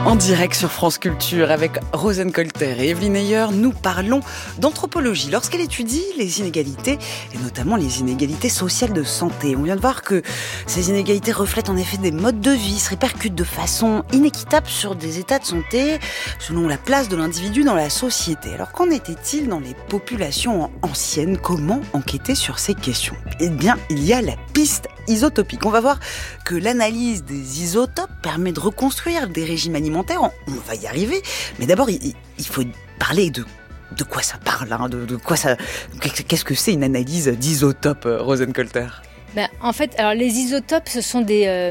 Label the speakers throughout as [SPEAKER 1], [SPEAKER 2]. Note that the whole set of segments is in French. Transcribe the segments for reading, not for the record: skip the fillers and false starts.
[SPEAKER 1] En direct sur France Culture avec Rosen Colter et Evelyne Ayer, nous parlons d'anthropologie lorsqu'elle étudie les inégalités et notamment les inégalités sociales de santé. On vient de voir que ces inégalités reflètent en effet des modes de vie, se répercutent de façon inéquitable sur des états de santé selon la place de l'individu dans la société. Alors qu'en était-il dans les populations anciennes? Comment enquêter sur ces questions? Eh bien, il y a la piste isotopique. On va voir que l'analyse des isotopes permet de reconstruire des régimes alimentaires. On va y arriver, mais d'abord il faut parler de quoi ça parle, de quoi ça. Qu'est-ce que c'est une analyse d'isotopes, Rosen Colter?
[SPEAKER 2] En fait, alors les isotopes, ce sont des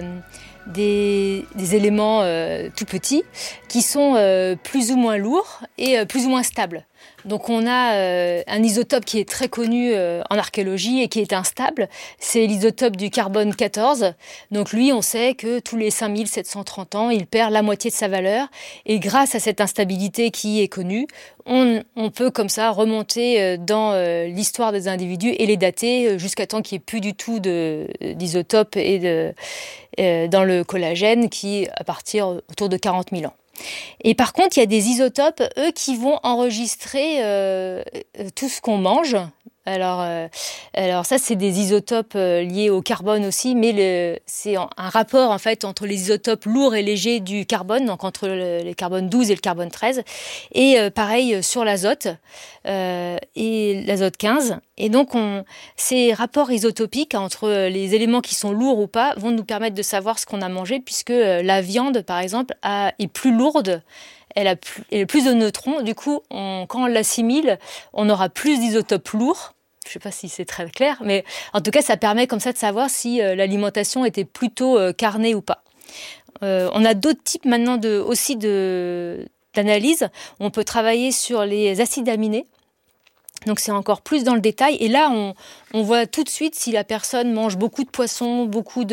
[SPEAKER 2] éléments tout petits qui sont plus ou moins lourds et plus ou moins stables. Donc on a un isotope qui est très connu en archéologie et qui est instable, c'est l'isotope du carbone 14. Donc lui, on sait que tous les 5730 ans, il perd la moitié de sa valeur. Et grâce à cette instabilité qui est connue, on peut comme ça remonter dans l'histoire des individus et les dater jusqu'à temps qu'il n'y ait plus du tout d'isotope et dans le collagène qui à partir autour de 40 000 ans. Et par contre, il y a des isotopes, eux, qui vont enregistrer tout ce qu'on mange. Alors ça, c'est des isotopes liés au carbone aussi, mais c'est un rapport en fait entre les isotopes lourds et légers du carbone, donc entre les carbone 12 et le carbone 13, et pareil sur l'azote et l'azote 15. Et donc ces rapports isotopiques entre les éléments qui sont lourds ou pas vont nous permettre de savoir ce qu'on a mangé, puisque la viande, par exemple, est plus lourde. Elle a plus de neutrons. Du coup, quand on l'assimile, on aura plus d'isotopes lourds. Je ne sais pas si c'est très clair, mais en tout cas, ça permet comme ça de savoir si l'alimentation était plutôt carnée ou pas. On a d'autres types maintenant d'analyse. On peut travailler sur les acides aminés. Donc c'est encore plus dans le détail. Et là, on voit tout de suite si la personne mange beaucoup de poissons,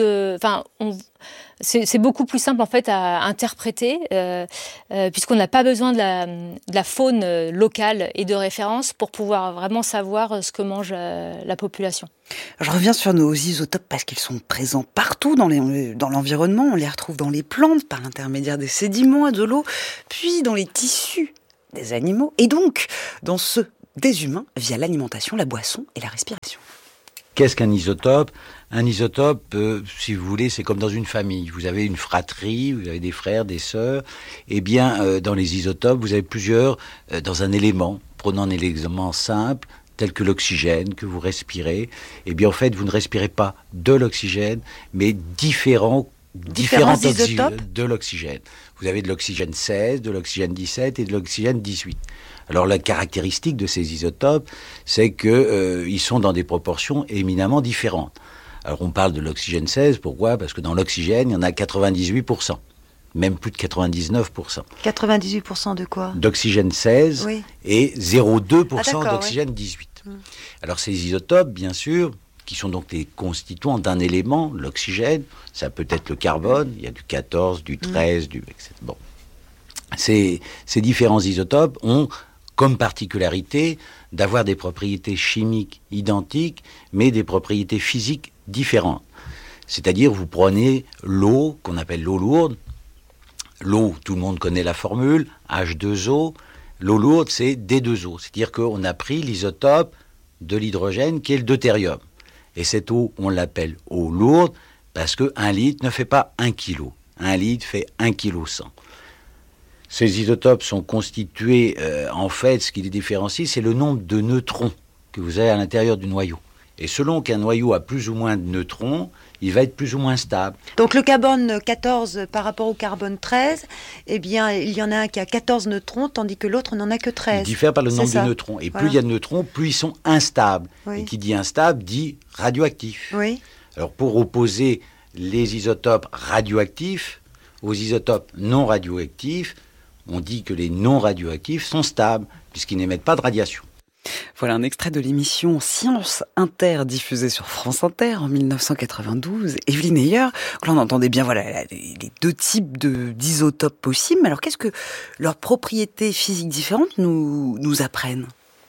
[SPEAKER 2] c'est beaucoup plus simple en fait à interpréter puisqu'on n'a pas besoin de la faune locale et de référence pour pouvoir vraiment savoir ce que mange la population.
[SPEAKER 1] Je reviens sur nos isotopes parce qu'ils sont présents partout dans l'environnement. On les retrouve dans les plantes par l'intermédiaire des sédiments, de l'eau, puis dans les tissus des animaux et donc dans ceux des humains via l'alimentation, la boisson et la respiration.
[SPEAKER 3] Qu'est-ce qu'un isotope ? Un isotope, si vous voulez, c'est comme dans une famille. Vous avez une fratrie, vous avez des frères, des sœurs. Eh bien, dans les isotopes, vous avez plusieurs dans un élément. Prenons un élément simple, tel que l'oxygène que vous respirez. Eh bien, en fait, vous ne respirez pas de l'oxygène, mais différents
[SPEAKER 1] isotopes
[SPEAKER 3] de l'oxygène. Vous avez de l'oxygène 16, de l'oxygène 17 et de l'oxygène 18. Alors la caractéristique de ces isotopes, c'est qu'ils sont dans des proportions éminemment différentes. Alors on parle de l'oxygène 16, pourquoi ? Parce que dans l'oxygène, il y en a 98%, même plus de 99%.
[SPEAKER 1] 98% de quoi ?
[SPEAKER 3] D'oxygène 16
[SPEAKER 1] oui.
[SPEAKER 3] Et 0,2% d'oxygène
[SPEAKER 1] oui.
[SPEAKER 3] 18. Alors ces isotopes, bien sûr, qui sont donc les constituants d'un élément, l'oxygène, ça peut être le carbone, il y a du 14, du 13, etc. Bon. Ces différents isotopes ont comme particularité d'avoir des propriétés chimiques identiques, mais des propriétés physiques différentes. C'est-à-dire, vous prenez l'eau, qu'on appelle l'eau lourde. L'eau, tout le monde connaît la formule, H2O. L'eau lourde, c'est D2O. C'est-à-dire qu'on a pris l'isotope de l'hydrogène, qui est le deutérium. Et cette eau, on l'appelle eau lourde, parce qu'un litre ne fait pas 1 kilo. 1 litre fait 1 kg 100. Ces isotopes sont constitués, en fait, ce qui les différencie, c'est le nombre de neutrons que vous avez à l'intérieur du noyau. Et selon qu'un noyau a plus ou moins de neutrons, il va être plus ou moins stable.
[SPEAKER 4] Donc le carbone 14 par rapport au carbone 13, eh bien, il y en a un qui a 14 neutrons, tandis que l'autre n'en a que 13.
[SPEAKER 3] Il diffère par le nombre de neutrons. Et plus il y a de neutrons, plus ils sont instables.
[SPEAKER 4] Oui.
[SPEAKER 3] Et qui dit instable, dit radioactif.
[SPEAKER 4] Oui.
[SPEAKER 3] Alors pour opposer les isotopes radioactifs aux isotopes non radioactifs, on dit que les non radioactifs sont stables, puisqu'ils n'émettent pas de radiation.
[SPEAKER 1] Voilà un extrait de l'émission Science Inter diffusée sur France Inter en 1992. Evelyne Ayer, là on entendait bien les deux types d'isotopes possibles. Mais alors qu'est-ce que leurs propriétés physiques différentes nous apprennent ?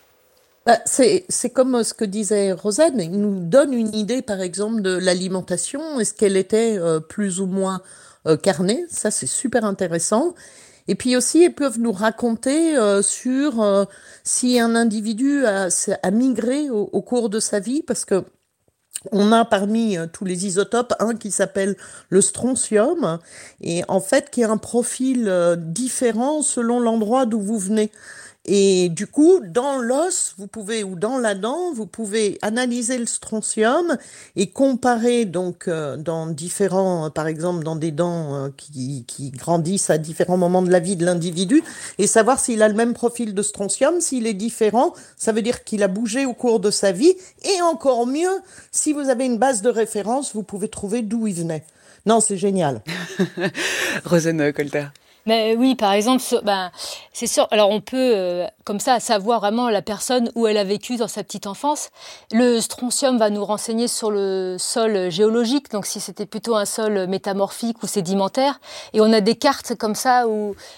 [SPEAKER 5] C'est comme ce que disait Rosen, il nous donne une idée par exemple de l'alimentation. Est-ce qu'elle était plus ou moins carnet. Ça, c'est super intéressant. Et puis aussi, ils peuvent nous raconter sur si un individu a migré au cours de sa vie, parce que on a parmi tous les isotopes un qui s'appelle le strontium, et en fait qui a un profil différent selon l'endroit d'où vous venez. Et du coup, dans l'os, ou dans la dent, vous pouvez analyser le strontium et comparer donc dans différents, par exemple dans des dents qui grandissent à différents moments de la vie de l'individu, et savoir s'il a le même profil de strontium. S'il est différent, ça veut dire qu'il a bougé au cours de sa vie, et encore mieux, si vous avez une base de référence, vous pouvez trouver d'où il venait. Non, c'est génial.
[SPEAKER 1] Rosen Colter.
[SPEAKER 2] Mais oui, par exemple, c'est sûr. Alors on peut, comme ça, savoir vraiment la personne où elle a vécu dans sa petite enfance. Le strontium va nous renseigner sur le sol géologique, donc si c'était plutôt un sol métamorphique ou sédimentaire. Et on a des cartes comme ça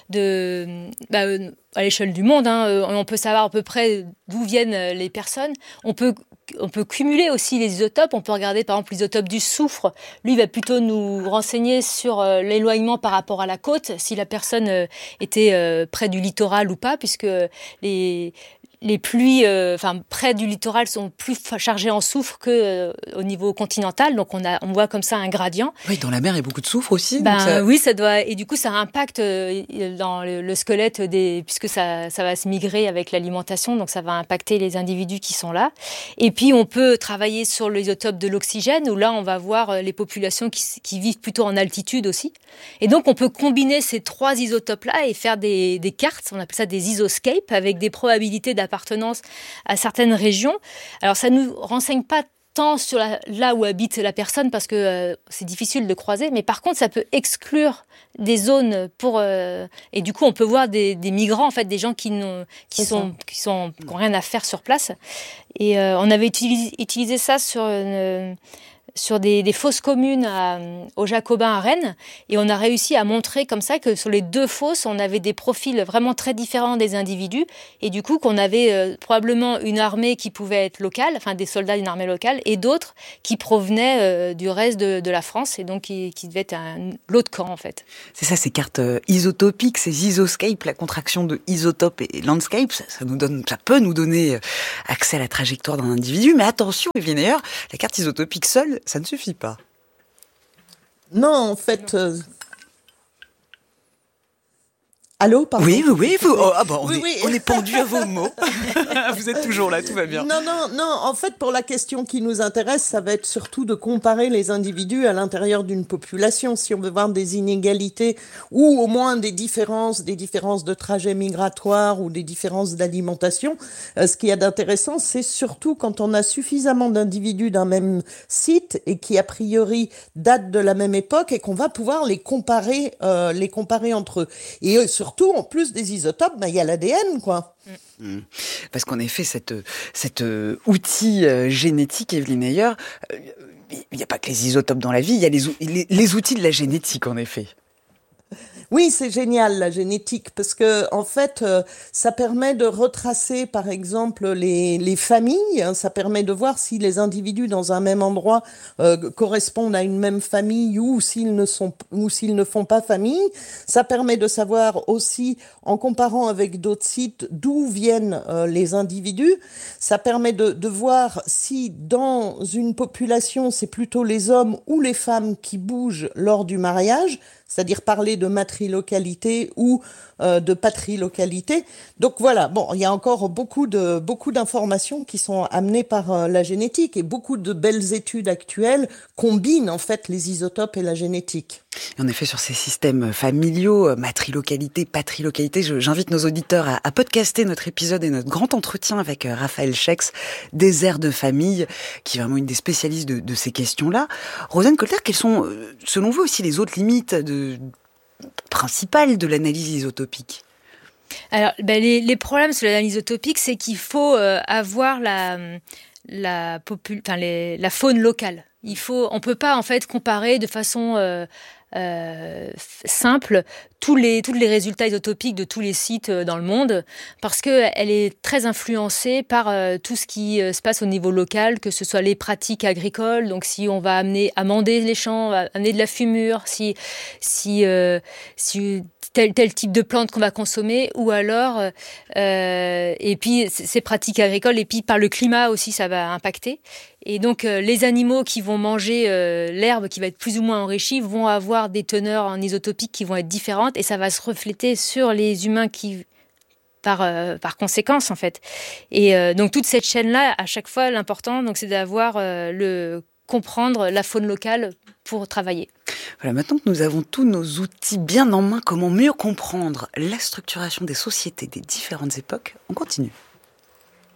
[SPEAKER 2] à l'échelle du monde, on peut savoir à peu près d'où viennent les personnes. On peut cumuler aussi les isotopes. On peut regarder par exemple l'isotope du soufre. Lui, il va plutôt nous renseigner sur l'éloignement par rapport à la côte, si la personne était près du littoral ou pas, puisque les pluies près du littoral sont plus chargées en soufre que au niveau continental, donc on voit comme ça un gradient.
[SPEAKER 1] Oui, dans la mer il y a beaucoup de soufre aussi.
[SPEAKER 2] Oui, ça doit, et du coup ça impacte dans le squelette puisque ça va se migrer avec l'alimentation, donc ça va impacter les individus qui sont là. Et puis on peut travailler sur l'isotope de l'oxygène, où là on va voir les populations qui vivent plutôt en altitude aussi. Et donc on peut combiner ces trois isotopes là et faire des cartes, on appelle ça des isoscapes, avec des probabilités d'appartenance à certaines régions. Alors ça nous renseigne pas tant sur là où habite la personne, parce que c'est difficile de croiser, mais par contre ça peut exclure des zones et du coup on peut voir des migrants, en fait, des gens qui n'ont rien à faire sur place. Et on avait utilisé ça sur des fosses communes aux Jacobins à Rennes, et on a réussi à montrer comme ça que sur les deux fosses, on avait des profils vraiment très différents des individus, et du coup qu'on avait probablement une armée qui pouvait être locale, enfin des soldats d'une armée locale, et d'autres qui provenaient du reste de la France, et donc qui devaient être l'autre camp en fait.
[SPEAKER 1] C'est ça, ces cartes isotopiques, ces isoscapes, la contraction de isotope et landscape, ça peut nous donner accès à la trajectoire d'un individu, mais attention, Evelyne Ayer, la carte isotopique seule, ça ne suffit pas.
[SPEAKER 5] Non, en fait... Allô, pardon.
[SPEAKER 1] Oui. On est pendu à vos mots. Vous êtes toujours là, tout va bien.
[SPEAKER 5] Non. En fait, pour la question qui nous intéresse, ça va être surtout de comparer les individus à l'intérieur d'une population. Si on veut voir des inégalités ou au moins des différences de trajet migratoire ou des différences d'alimentation, ce qu'il y a d'intéressant, c'est surtout quand on a suffisamment d'individus d'un même site et qui, a priori, datent de la même époque, et qu'on va pouvoir les comparer entre eux. Et surtout, en plus des isotopes, il y a l'ADN, quoi.
[SPEAKER 1] Parce qu'en effet, cet outil génétique, Evelyne Ayer, il n'y a pas que les isotopes dans la vie, il y a les outils de la génétique, en effet.
[SPEAKER 5] Oui, c'est génial, la génétique, parce que en fait, ça permet de retracer, par exemple, les familles. Ça permet de voir si les individus dans un même endroit correspondent à une même famille ou s'ils ne font pas famille. Ça permet de savoir aussi, en comparant avec d'autres sites, d'où viennent les individus. Ça permet de voir si dans une population, c'est plutôt les hommes ou les femmes qui bougent lors du mariage, c'est-à-dire parler de matrilocalité ou de patrilocalité. Donc voilà, il y a encore beaucoup d'informations qui sont amenées par la génétique, et beaucoup de belles études actuelles combinent en fait les isotopes et la génétique.
[SPEAKER 1] Et en effet, sur ces systèmes familiaux, matrilocalité, patrilocalité, j'invite nos auditeurs à podcaster notre épisode et notre grand entretien avec Raphaël Schex, des aires de famille, qui est vraiment une des spécialistes de ces questions-là. Rosen Colter, quelles sont, selon vous, aussi les autres limites principales de l'analyse isotopique ?
[SPEAKER 2] Alors, les problèmes sur l'analyse isotopique, c'est qu'il faut avoir la faune locale. On peut pas en fait comparer de façon simple tous les résultats isotopiques de tous les sites dans le monde, parce qu'elle est très influencée par tout ce qui se passe au niveau local, que ce soit les pratiques agricoles, donc si on va amender les champs, amener de la fumure, si tel type de plante qu'on va consommer, ou alors et puis ces pratiques agricoles, et puis par le climat aussi ça va impacter. Et donc les animaux qui vont manger l'herbe qui va être plus ou moins enrichie vont avoir des teneurs en isotopiques qui vont être différentes, et ça va se refléter sur les humains par conséquence en fait. Et donc toute cette chaîne-là, à chaque fois, l'important donc c'est d'avoir comprendre la faune locale pour travailler.
[SPEAKER 1] Voilà, maintenant que nous avons tous nos outils bien en main, comment mieux comprendre la structuration des sociétés des différentes époques, on continue.